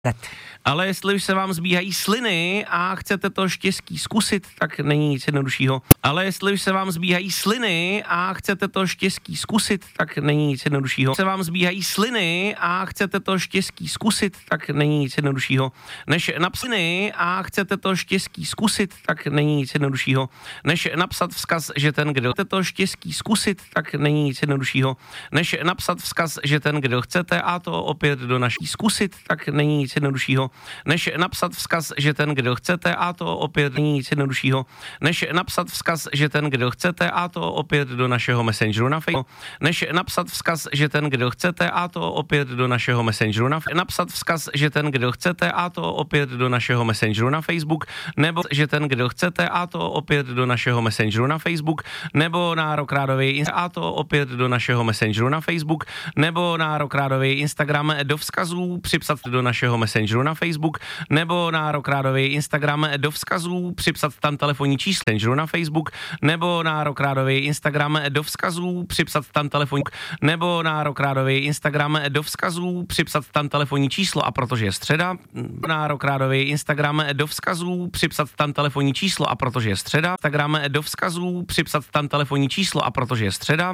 Ale jestli už se vám zbíhají sliny a chcete to štěstí zkusit, tak není nic jednoduššího. Ale jestli už se vám zbíhají sliny a chcete to štěstí zkusit, tak není nic jednoduššího. Se vám zbíhají sliny a chcete to štěstí zkusit, tak není nic jednoduššího. Než napsat a chcete to štěstí zkusit, tak není nic jednoduššího. Než napsat vzkaz, že ten, kdo chcete to štěstí zkusit, tak není nic jednoduššího. Než napsat vzkaz, že ten, kdo chcete, a to opět do naší zkusit, tak není nic jednoduššího. Než napsat vzkaz, že ten, kdo chcete, a to opět není nic jednoduššího. Než napsat vzkaz, že ten, kdo chcete, a to opět do našeho messengeru na Facebook. Než napsat vzkaz, že ten, kdo chcete, a to opět do našeho messengeru na Facebook. Napsat vzkaz, že ten, kdo chcete, a to opět do našeho messengeru na Facebook, nebo že ten, kdo chcete, a to opět do našeho messengeru na Facebook, nebo na Rockrádově a to opět do našeho messengeru na Facebook, nebo na Rockrádově Instagram do vzkazů připsat do našeho messengeru na Facebook, nebo na Rockrádově Instagram do vzkazů připsat tam telefonní číslo messengeru na Facebook, nebo na Rockrádově Instagram do vzkazů připsat tam telefonní, nebo na Rockrádově Instagram do vzkazů připsat tam telefonní číslo, a protože je středa, na Rockrádově Instagram do vzkazů připsat tam telefonní číslo, a protože je středa, Instagram do vzkazů připsat tam telefonní číslo, a protože je středa,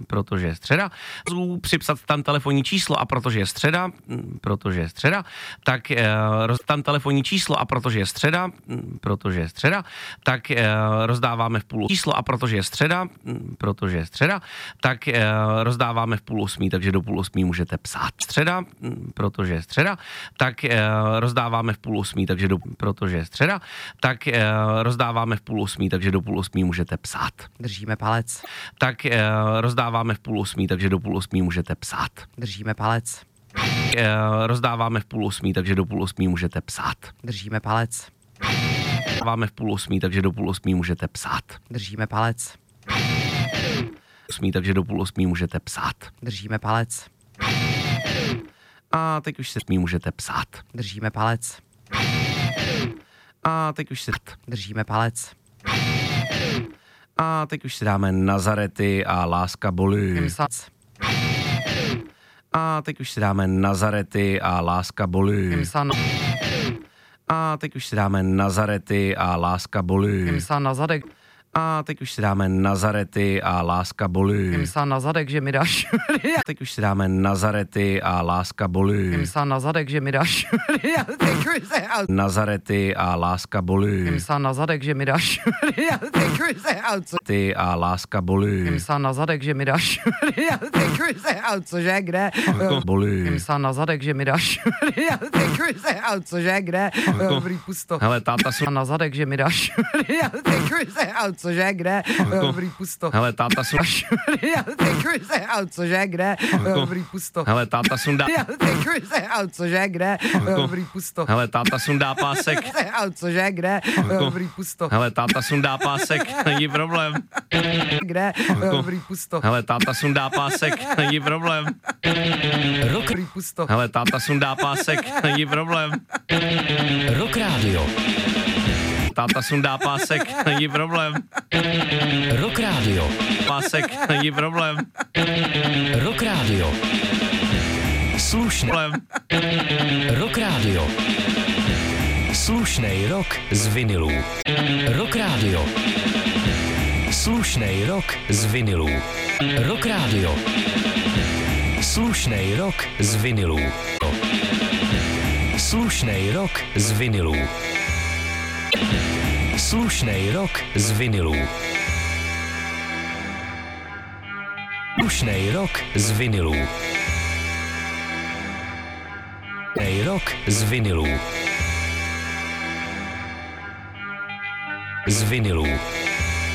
připsat tam telefonní číslo, a protože je středa, tak tam telefonní číslo, a protože je středa, tak rozdáváme v 7:30 a protože je středa, tak rozdáváme v 7:30, takže do 7:30 můžete psát. Středa, protože je středa, tak rozdáváme v 7:30, takže protože je středa, tak rozdáváme v 7:30, takže do 7:30 můžete psát. Držíme palec. Tak rozdáváme v 7:30, takže do 7:30 můžete psát. Držíme palec. Rozdáváme v 7:30, takže do 7:30 můžete psát. Držíme palec. Rozdáváme v 7:30, takže do 7:30 můžete psát. Držíme palec. Takže do 7:30 můžete psát. Držíme palec. A teď už se můžete psát. Držíme palec. A teď už se Držíme palec. A teď už si dáme Nazarety a Láska bolí. A teď už si dáme Nazarety a Láska bolí. A teď už si dáme Nazarety a Láska bolí. Na zadek. A teď už si dáme Nazarety a Láska bolí. Na zadek, že mi dáš. Teď už si dáme Nazarety a Láska bolí. Na zadek, že mi dáš. Nazarety a Láska bolí. Na zadek, že mi dáš. Ty a Láska bolí. Na zadek, že mi dáš. Cože, kde? Bolí. Na zadek, že mi dáš. Cože, kde? Dobrý, pusto. Hele, táta jsou Na zadek, že mi dáš. Cože, kde? Dobrý, pusto. Hele, táta jsou Cože, kde? Dobrý, pusto. Hele, táta sundá Cože, kde? Dobrý, pusto. Hele, táta sundá pásek. Cože, kde? Dobrý, pusto. Hele, táta sundá pásek, není problém. Kde? Dobrý, pusto. Hele, táta sundá pásek, není problém. Dobrý, pusto. Hele, táta sundá pásek, není problém. Rock Radio. Táta sundá pásek, není problém. Rock Radio. Pásek, není problém. Rock Radio. Slušný. Rock Radio. Slušnej rock z vinilů. Rock Radio. Slušnej rock z vinilů. Rock Radio. Slušnej rock z vinilů. Slušnej rock z vinilů. Slušnej rock z vinilů. Slušnej rock z vinilů. Slušnej rock z vinilů. Z vinilů.